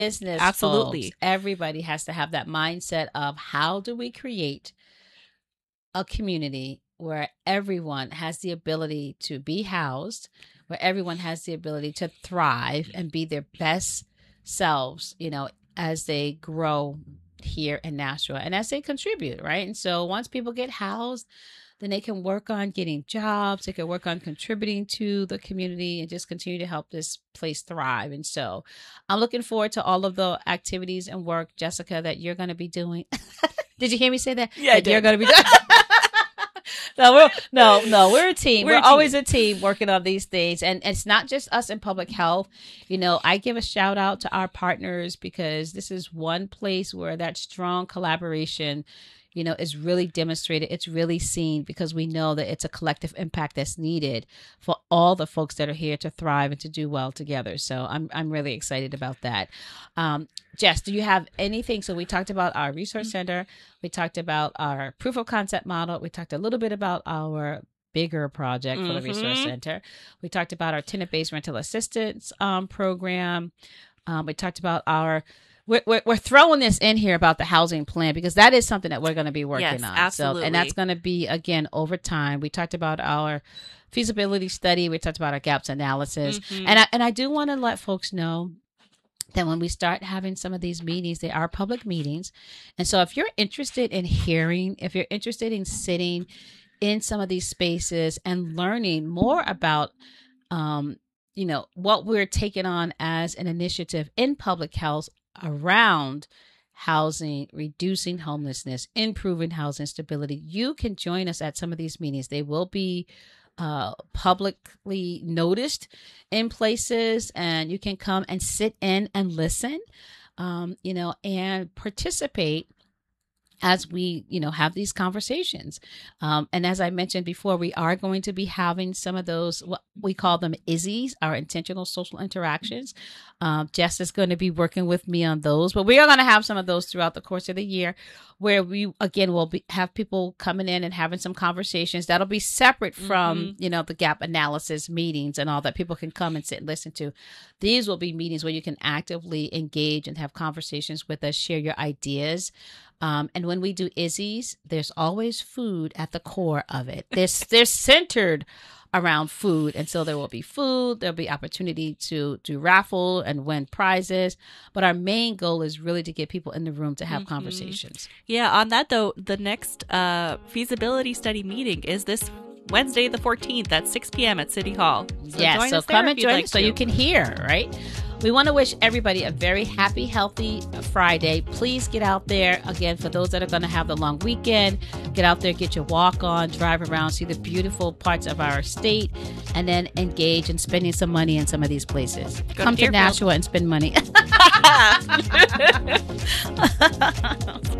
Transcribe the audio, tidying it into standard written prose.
business, Absolutely. folks, everybody has to have that mindset of how do we create a community where everyone has the ability to be housed, where everyone has the ability to thrive and be their best selves, as they grow here in Nashua and as they contribute, right? And so once people get housed, then they can work on getting jobs. They can work on contributing to the community and just continue to help this place thrive. And so I'm looking forward to all of the activities and work, Jessica, that you're going to be doing. Did you hear me say that? Yeah, I did. You're going to be doing. No, we're a team. We're always a team working on these things. And it's not just us in public health. I give a shout out to our partners because this is one place where that strong collaboration is really demonstrated. It's really seen because we know that it's a collective impact that's needed for all the folks that are here to thrive and to do well together. So I'm really excited about that. Jess, do you have anything? So we talked about our resource center. We talked about our proof of concept model. We talked a little bit about our bigger project for the resource center. We talked about our tenant-based rental assistance program. We talked about our We're throwing this in here about the housing plan because that is something that we're going to be working on. Absolutely. So, and that's going to be, again, over time. We talked about our feasibility study. We talked about our gaps analysis. And I do want to let folks know that when we start having some of these meetings, they are public meetings. And so if you're interested in hearing, if you're interested in sitting in some of these spaces and learning more about what we're taking on as an initiative in public health around housing, reducing homelessness, improving housing stability, you can join us at some of these meetings. They will be publicly noticed in places, and you can come and sit in and listen, and participate as we, have these conversations. And as I mentioned before, we are going to be having some of those, what we call them ISIs, our intentional social interactions. Jess is going to be working with me on those, but we are going to have some of those throughout the course of the year where we, again, will have people coming in and having some conversations that'll be separate from, the gap analysis meetings and all that people can come and sit and listen to. These will be meetings where you can actively engage and have conversations with us, share your ideas. And when we do ISIs, there's always food at the core of it. They're centered around food. And so there will be food. There'll be opportunity to do raffle and win prizes. But our main goal is really to get people in the room to have conversations. Yeah. On that, though, the next feasibility study meeting is this Wednesday, the 14th at 6 p.m. at City Hall. So come and join us so you can hear, right? We want to wish everybody a very happy, healthy Friday. Please get out there. Again, for those that are going to have the long weekend, get out there, get your walk on, drive around, see the beautiful parts of our state, and then engage in spending some money in some of these places. Come to Nashua and spend money.